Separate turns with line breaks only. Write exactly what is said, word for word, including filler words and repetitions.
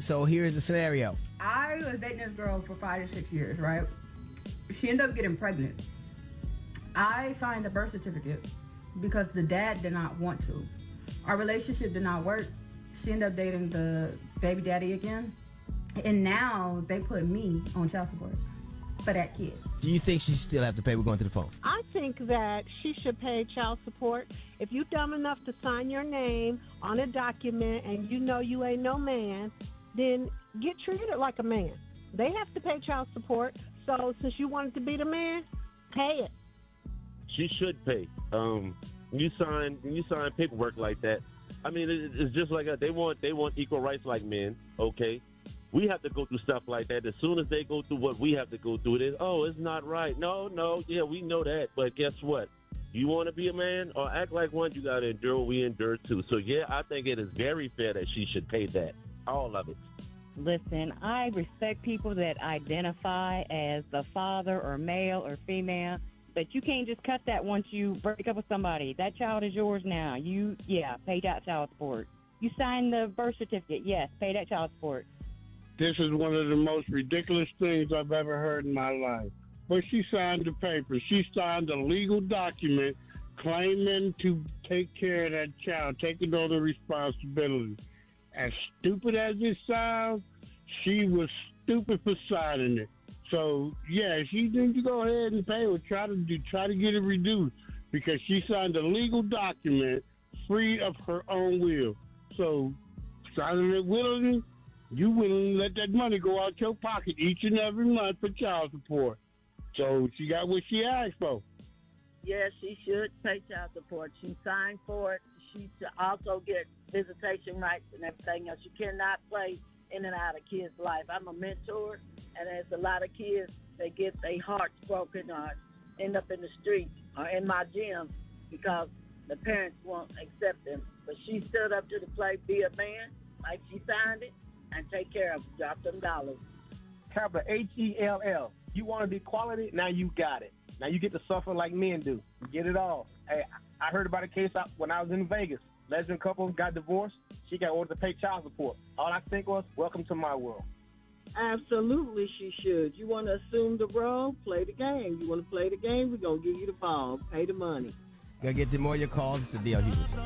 So here's the scenario.
I was dating this girl for five to six years, right? She ended up getting pregnant. I signed a birth certificate because the dad did not want to. Our relationship did not work. She ended up dating the baby daddy again. And now they put me on child support for that kid.
Do you think she still have to pay? We're going to the phone.
I think that she should pay child support. If you're dumb enough to sign your name on a document and you know you ain't no man, then get treated like a man. They have to pay child support. So since you wanted to be the man, pay it.
She should pay. Um, you sign you sign paperwork like that. I mean, it, it's just like a, they want they want equal rights like men. Okay, we have to go through stuff like that. As soon as they go through what we have to go through, it is oh, it's not right. No, no, yeah, we know that. But guess what? You want to be a man or act like one, you got to endure what we endure too. So yeah, I think it is very fair that she should pay that, all of it.
Listen, I respect people that identify as the father or male or female, but you can't just cut that once you break up with somebody. That child is yours now. You, yeah, pay that child support. You sign the birth certificate, yes, pay that child support.
This is one of the most ridiculous things I've ever heard in my life. But she signed the paper. She signed a legal document claiming to take care of that child, taking on the responsibility. As stupid as it sounds, she was stupid for signing it. So, yeah, she needs to go ahead and pay or try to do, try to get it reduced because she signed a legal document free of her own will. So, signing it willingly, you willingly let that money go out your pocket each and every month for child support. So, she got what she asked for.
Yes, she should pay child support. She signed for it. She should also get visitation rights and everything else. You cannot play in and out of kids' life. I'm a mentor, and there's a lot of kids that get their hearts broken or end up in the street or in my gym because the parents won't accept them. But she stood up to the plate, be a man, like she signed it, and take care of them, drop them dollars.
Capital H E L L. You want to be quality? Now you got it. Now you get to suffer like men do. You get it all. Hey, I heard about a case when I was in Vegas. Lesbian couple got divorced. She got ordered to pay child support. All I think was, welcome to my world.
Absolutely, she should. You want to assume the role? Play the game. You want to play the game? We're going to give you the ball. Pay the money.
Gonna get to more of your calls. It's the D L Hughes.